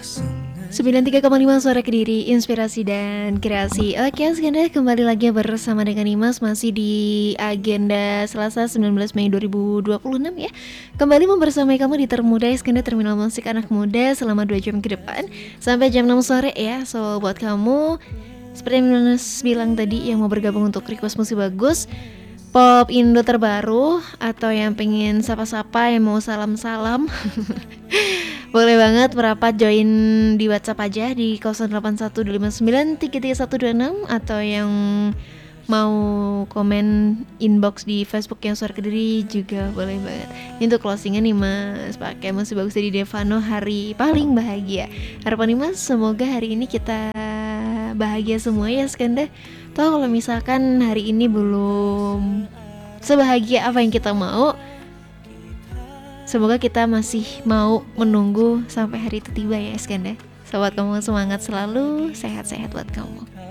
93,5 Suara Kediri, inspirasi dan kreasi. Oke, sekarang kembali lagi bersama dengan Imas. Masih di agenda Selasa 19 Mei 2026 ya. Kembali membersamai kamu di Termuda Iskandar Terminal Musik Anak Muda selama 2 jam ke depan sampai jam 6 sore ya. So buat kamu seperti yang Nunes bilang tadi, yang mau bergabung untuk request musik bagus, pop Indo terbaru, atau yang pengen sapa-sapa, yang mau salam-salam boleh banget merapat join di WhatsApp aja di 081259333126, atau yang mau komen inbox di Facebook yang Suara Kediri juga boleh banget. Ini untuk closingan nih Mas, pakai musik bagus dari Devano, Hari Paling Bahagia. Harapan nih Mas, semoga hari ini kita bahagia semua ya Skanda. Toh kalau misalkan hari ini belum sebahagia apa yang kita mau, semoga kita masih mau menunggu sampai hari itu tiba ya Skanda. Sobat kamu semangat selalu, sehat-sehat buat kamu.